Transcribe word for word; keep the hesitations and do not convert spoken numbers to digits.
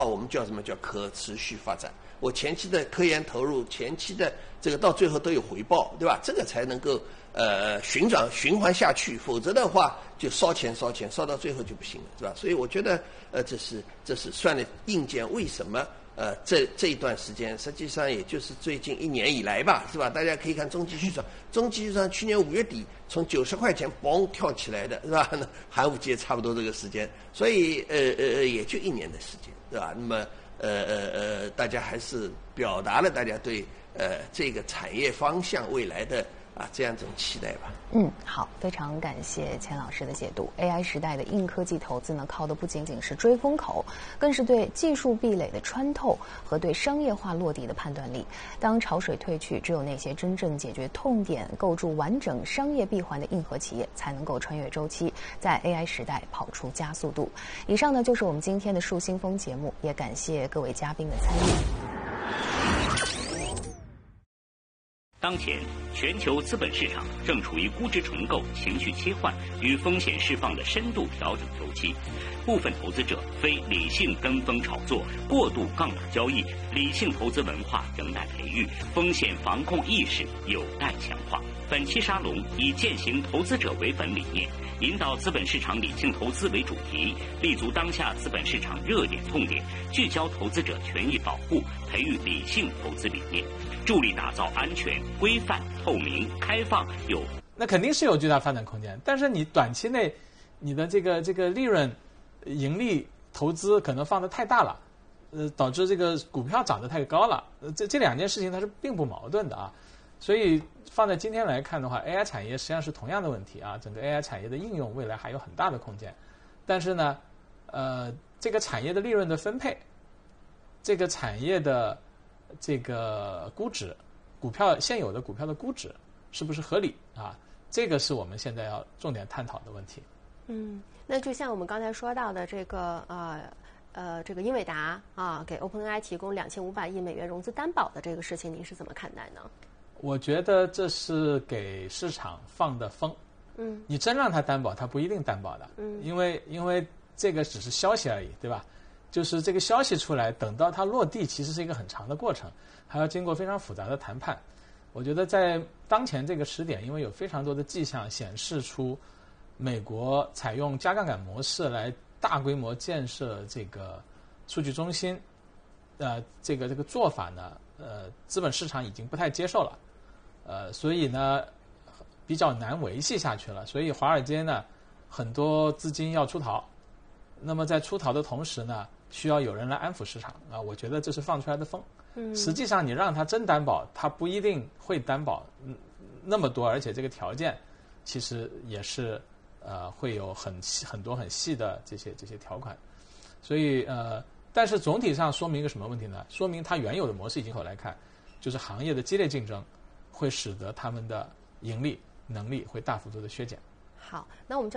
我们叫什么叫可持续发展？我前期的科研投入，前期的这个到最后都有回报，对吧？这个才能够呃循转循环下去，否则的话就烧钱烧钱，烧到最后就不行了，是吧？所以我觉得呃这是这是算力硬件为什么呃这这一段时间，实际上也就是最近一年以来吧，是吧？大家可以看中继续上，中继续上去年五月底从九十块钱嘣跳起来的，是吧？那寒武纪也差不多这个时间，所以呃呃也就一年的时间。是吧？那么，呃呃呃，大家还是表达了大家对呃这个产业方向未来的啊这样一种期待吧。 嗯，好，非常感谢钱老师的解读。A I 时代的硬科技投资呢，靠的不仅仅是追风口，更是对技术壁垒的穿透和对商业化落地的判断力。当潮水退去，只有那些真正解决痛点、构筑完整商业闭环的硬核企业，才能够穿越周期，在 A I 时代跑出加速度。以上呢，就是我们今天的树新风节目，也感谢各位嘉宾的参与。 当前，全球资本市场正处于估值重构、情绪切换与风险释放的深度调整周期。部分投资者非理性跟风炒作、过度杠杆交易，理性投资文化仍待培育，风险防控意识有待强化。本期沙龙以践行投资者为本理念，引导资本市场理性投资为主题，立足当下资本市场热点痛点，聚焦投资者权益保护，培育理性投资理念，助力打造安全、规范、透明、开放有。 那肯定是有巨大发展空间，但是你短期内，你的这个这个利润、盈利、投资可能放得太大了，呃，导致这个股票涨得太高了。呃，这这两件事情它是并不矛盾的啊。所以放在今天来看的话 ，A I 产业实际上是同样的问题啊。整个 A I 产业的应用未来还有很大的空间，但是呢，呃，这个产业的利润的分配，这个产业的这个估值，股票现有的股票的估值是不是合理啊？这个是我们现在要重点探讨的问题。 嗯，那就像我们刚才说到的这个呃呃这个英伟达啊，给 OpenAI 提供两千五百亿美元融资担保的这个事情，您是怎么看待呢？ 我觉得这是给市场放的风。 嗯， 你真让他担保，他不一定担保的。 嗯， 因为因为这个只是消息而已，对吧？就是这个消息出来，等到它落地，其实是一个很长的过程，还要经过非常复杂的谈判。我觉得在当前这个时点，因为有非常多的迹象显示出，美国采用加杠杆模式来大规模建设这个数据中心，呃，这个这个做法呢，呃，资本市场已经不太接受了，呃，所以呢，比较难维系下去了。所以华尔街呢，很多资金要出逃。那么在出逃的同时呢，需要有人来安抚市场啊。我觉得这是放出来的风。 嗯， 实际上你让他真担保，他不一定会担保嗯那么多，而且这个条件其实也是呃会有很细很多很细的这些这些条款。所以呃，但是总体上说明一个什么问题呢？说明它原有的模式已经口来看，就是行业的激烈竞争会使得他们的盈利能力会大幅度的削减。 好，那我们就